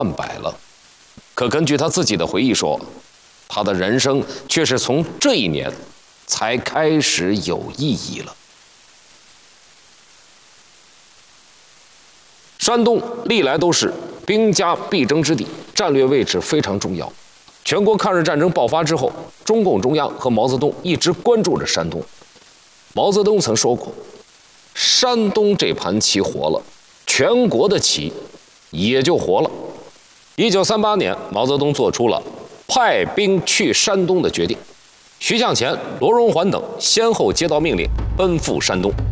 百了。可根据他自己的回忆说，他的人生却是从这一年才开始有意义了。山东历来都是兵家必争之地，战略位置非常重要。全国抗日战争爆发之后，中共中央和毛泽东一直关注着山东。毛泽东曾说过，山东这盘棋活了，全国的棋也就活了。1938年，毛泽东做出了派兵去山东的决定，徐向前、罗荣桓等先后接到命令，奔赴山东。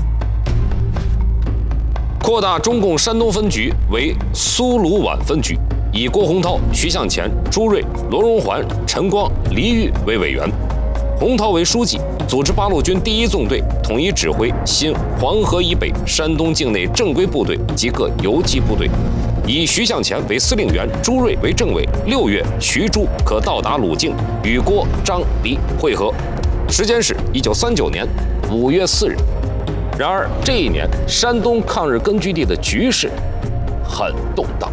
扩大中共山东分局为苏鲁皖分局，以郭洪涛、徐向前、朱瑞、罗荣桓、陈光、黎玉为委员，洪涛为书记，组织八路军第一纵队，统一指挥新黄河以北山东境内正规部队及各游击部队，以徐向前为司令员，朱瑞为政委。6月，徐朱可到达鲁境，与郭、张、黎会合，时间是1939年5月4日。然而这一年，山东抗日根据地的局势很动荡。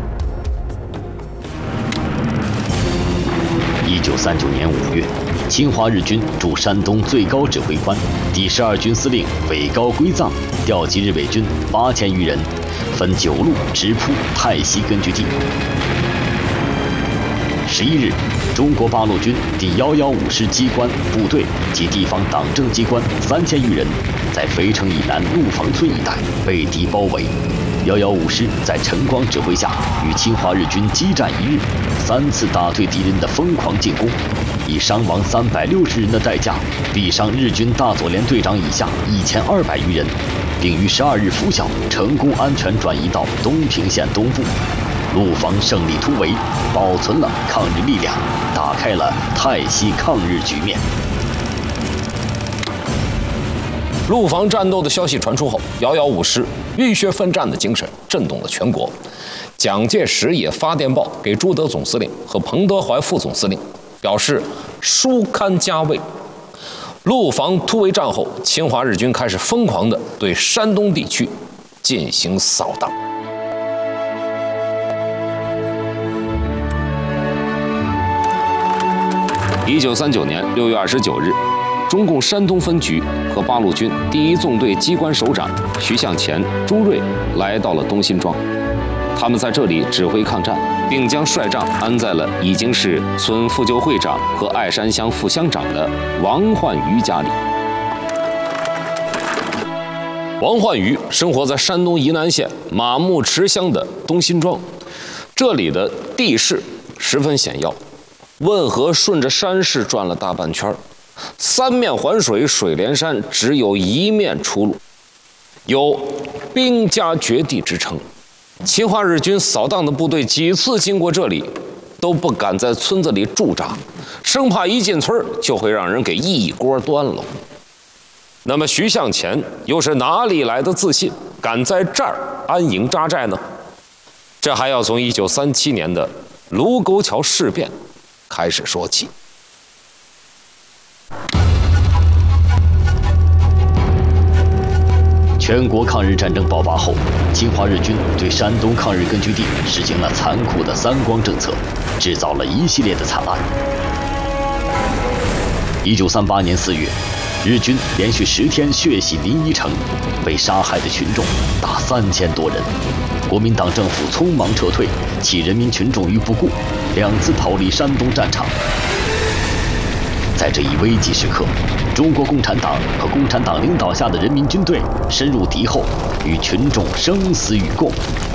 1939年5月，侵华日军驻山东最高指挥官、第12军司令韦高归藏调集日伪军8000余人，分9路直扑泰西根据地。11日，中国八路军第115师机关部队及地方党政机关3000余人，在肥城以南陆防村一带被敌包围。115师在陈光指挥下，与侵华日军激战1日，3次打退敌人的疯狂进攻，以伤亡360人的代价，毙伤日军大左连队长以下1200余人，并于12日拂晓成功安全转移到东平县东部。陆防胜利突围，保存了抗日力量，打开了泰西抗日局面。 陆防战斗的消息传出后，115师浴血奋战的精神震动了全国。蒋介石也发电报给朱德总司令和彭德怀副总司令，表示书刊加位。陆防突围战后，侵华日军开始疯狂地对山东地区进行扫荡。1939年6月29日，中共山东分局和八路军第一纵队机关首长徐向前、朱瑞来到了东辛庄。他们在这里指挥抗战，并将帅帐安在了已经是村妇救会长和爱山乡副乡长的王焕瑜家里。王焕瑜生活在山东沂南县马木池乡的东辛庄，这里的地势十分险要，汶河顺着山势转了大半圈，三面环水，水连山，只有一面出路，有兵家绝地之称。侵华日军扫荡的部队几次经过这里，都不敢在村子里驻扎，生怕一进村就会让人给一锅端了。那么徐向前又是哪里来的自信，敢在这儿安营扎寨呢？这还要从1937年的卢沟桥事变开始说起。 全国抗日战争爆发后，侵华日军对山东抗日根据地实行了残酷的三光政策，制造了一系列的惨案。1938年4月，日军连续10天血洗临沂城，被杀害的群众达3000多人。国民党政府匆忙撤退，弃人民群众于不顾，2次逃离山东战场。在这一危急时刻，中国共产党和共产党领导下的人民军队深入敌后，与群众生死与共。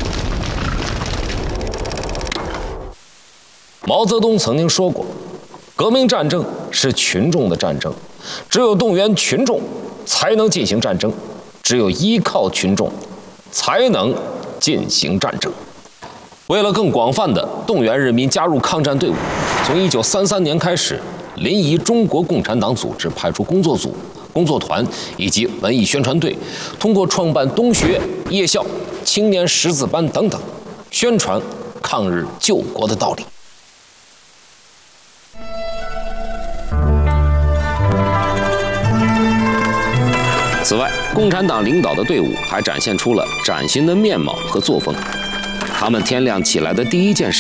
毛泽东曾经说过，革命战争是群众的战争，只有动员群众才能进行战争，只有依靠群众才能进行战争。为了更广泛地动员人民加入抗战队伍，从1933年开始，临沂中国共产党组织派出工作组、工作团以及文艺宣传队，通过创办东学、夜校、青年识字班等等，宣传抗日救国的道理。此外，共产党领导的队伍还展现出了崭新的面貌和作风。 他们天亮起来的第一件事